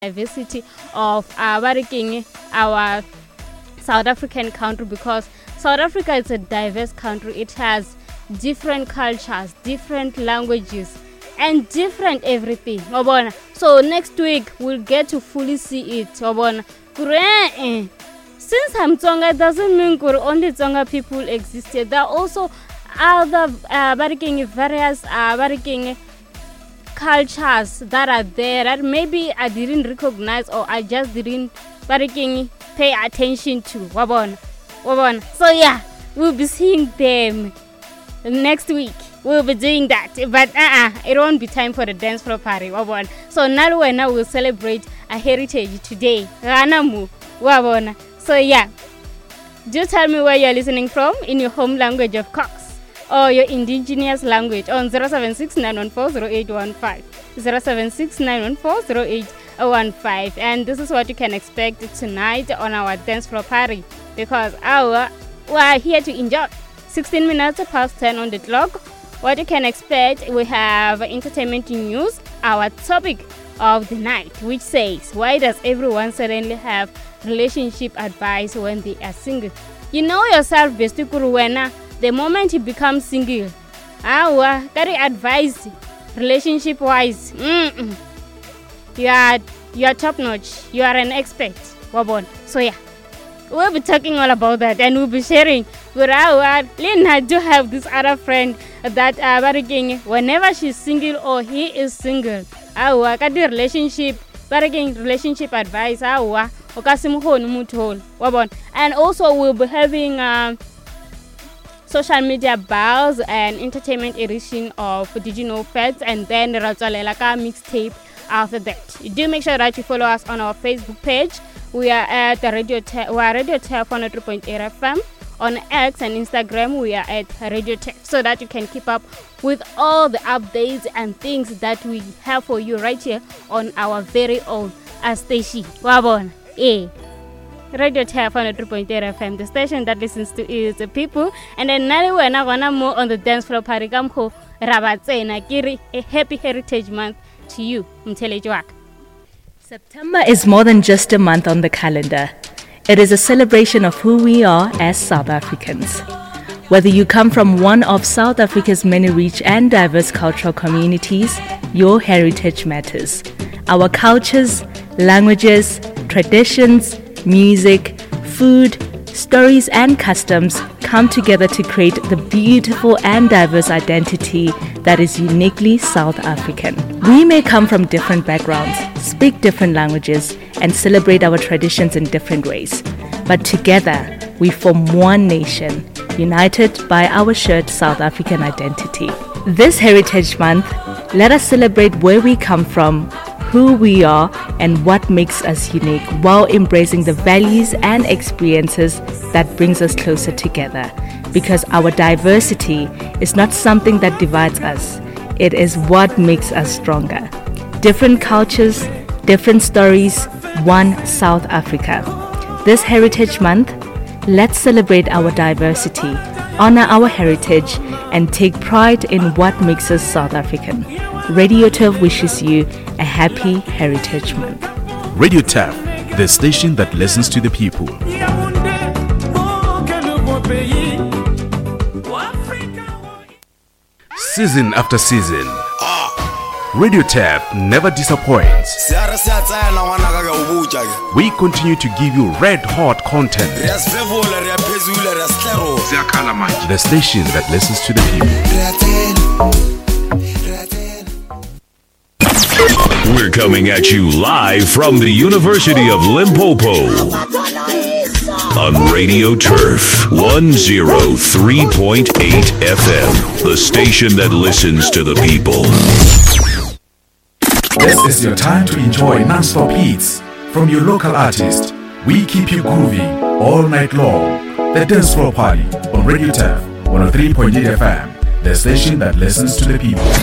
diversity of our South African country, because South Africa is a diverse country. It has different cultures, different languages, and different everything. So next week we'll get to fully see it. Since I'm Tsonga, it doesn't mean only Tsonga people existed. There are also other various cultures that are there that maybe I didn't recognize or I just didn't pay attention to. So yeah, we'll be seeing them next week. We'll be doing that, but it won't be time for the dance floor party. So now we'll celebrate a heritage today. So yeah, do tell me where you're listening from in your home language of Cox or your indigenous language on 0769140815, 0769140815. And this is what you can expect tonight on our dance floor party, because we're here to enjoy. 16 minutes past 10 on the clock. What you can expect, we have entertainment news, our topic of the night, which says, why does everyone suddenly have relationship advice when they are single? You know yourself, Bestikuru, the moment you become single, carry advice relationship wise. You are top notch, you are an expert. So yeah, we'll be talking all about that, and we'll be sharing with our Lynn. Do have this other friend that whenever she's single or he is single, relationship advice, and also we'll be having social media bars and entertainment edition of Did You Know Facts, and then Ratsalelaka mixtape after that. Do make sure that you follow us on our Facebook page. We are at the Radio Tef 103.8 FM. On X and Instagram, we are at Radio Tef, so that you can keep up with all the updates and things that we have for you right here on our very own station. Radio Tef 103.8 FM, the station that listens to is the people. And then now we're gonna more on the dance floor party. A happy Heritage Month to you, Mtelejuak. September is more than just a month on the calendar. It is a celebration of who we are as South Africans. Whether you come from one of South Africa's many rich and diverse cultural communities, your heritage matters. Our cultures, languages, traditions, music, food, stories and customs come together to create the beautiful and diverse identity that is uniquely South African. We may come from different backgrounds, speak different languages, and celebrate our traditions in different ways. But together, we form one nation, united by our shared South African identity. This Heritage Month, let us celebrate where we come from, who we are, and what makes us unique, while embracing the values and experiences that brings us closer together. Because our diversity is not something that divides us, it is what makes us stronger. Different cultures, different stories, one South Africa. This Heritage Month, let's celebrate our diversity, honor our heritage, and take pride in what makes us South African. Radio Tef wishes you a happy Heritage Month. Radio Tef, the station that listens to the people. Season after season, Radio Tef never disappoints. We continue to give you red-hot content. The station that listens to the people. We're coming at you live from the University of Limpopo on Radio Turf 103.8 FM, the station that listens to the people. This is your time to enjoy non-stop hits from your local artist. We keep you grooving all night long. The Dance Floor Party on Radio Tef 103.8 FM, the station that listens to the people.